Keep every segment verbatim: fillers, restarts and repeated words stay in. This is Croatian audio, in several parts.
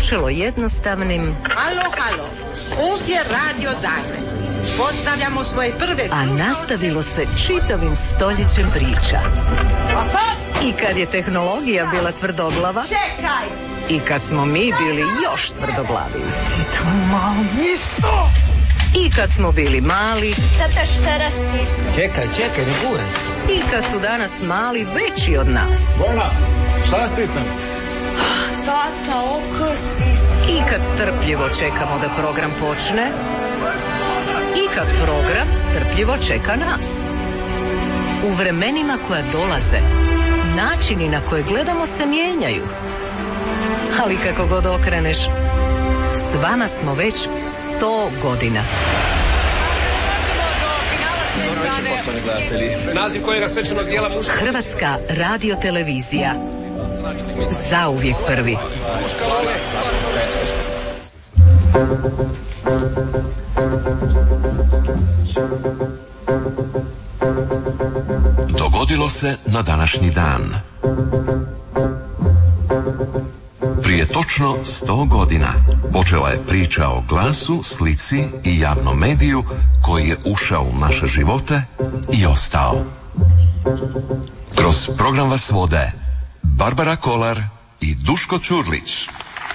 počelo jednostavnim... Halo, halo, ovdje Radio Zagreb. Pozdravljamo svoje prve slušalce. A nastavilo se čitavim stoljećem priča. A sad? I kad je tehnologija bila tvrdoglava... Čekaj! I kad smo mi bili još tvrdoglaviji. Ti to malo nisto! I kad smo bili mali... Tata, šta rastiš? Čekaj, čekaj, ne guraj. I kad su danas mali veći od nas. Bojana, šta nas stisnem? Tata, oko stisnem. I kad strpljivo čekamo da program počne. I kad program strpljivo čeka nas. U vremenima koja dolaze, načini na koje gledamo se mijenjaju. Ali kako god okreneš, s vama smo već sto godina. Dobro večer, poštovani gledatelji. Naziv kojega svečanog dijela muška... Hrvatska radiotelevizija. Zauvijek prvi. Dogodilo se na današnji dan. Prije točno sto godina počela je priča o glasu, slici i javnom mediju koji je ušao u naše živote i ostao. Kroz program vas vode Barbara Kolar i Duško Ćurlić.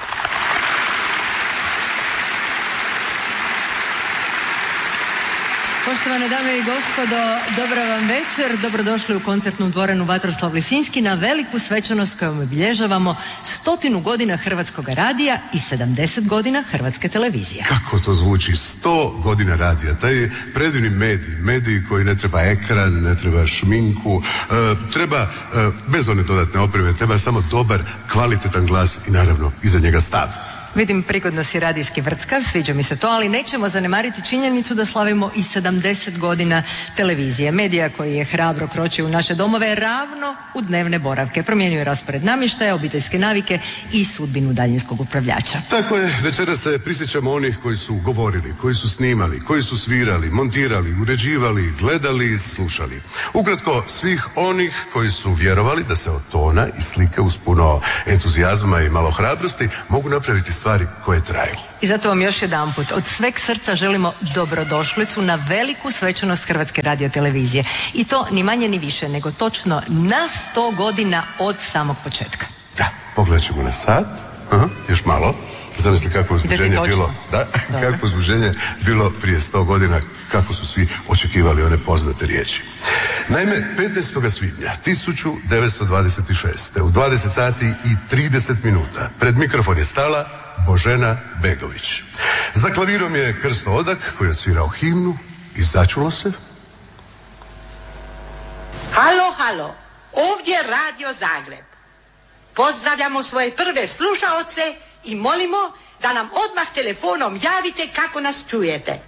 Poštovane dame i gospodo, dobro vam večer. Dobrodošli u koncertnu dvoranu Vatroslav Lisinski na veliku svečanost kojom obilježavamo stotinu godina Hrvatskog radija i sedamdeset godina Hrvatske televizije. Kako to zvuči, sto godina radija, taj predivni medij, medij koji ne treba ekran, ne treba šminku, e, treba, e, bez one dodatne opreme, treba samo dobar, kvalitetan glas i naravno iza njega stav. Vidim, prigodno si radijski vrckav, sviđa mi se to, ali nećemo zanemariti činjenicu da slavimo i sedamdeset godina televizije. Medija koji je hrabro kročio u naše domove ravno u dnevne boravke. Promijenio je raspored namještaja, obiteljske navike i sudbinu daljinskog upravljača. Tako je, večeras se prisjećamo onih koji su govorili, koji su snimali, koji su svirali, montirali, uređivali, gledali, slušali. Ukratko, svih onih koji su vjerovali da se od tona i slike uz puno entuzijazma i malo hrabrosti mogu napraviti stvari koje traju. I zato vam još jedanput od sveg srca želimo dobrodošlicu na veliku svečanost Hrvatske radiotelevizije. I to ni manje ni više nego točno na sto godina od samog početka. Da, pogledat ćemo na sat. Aha, još malo. Zamisli kako uzbuđenje bilo, da, kako uzbuđenje bilo prije sto godina, kako su svi očekivali one poznate riječi. Naime, petnaestog svibnja tisuću devetsto dvadeset šeste u dvadeset sati i trideset minuta pred mikrofon je stala Božena Begović. Za klavirom je Krsto Odak koji je odsvirao himnu i začulo se. Halo, halo, ovdje Radio Zagreb. Pozdravljamo svoje prve slušaoce i molimo da nam odmah telefonom javite kako nas čujete.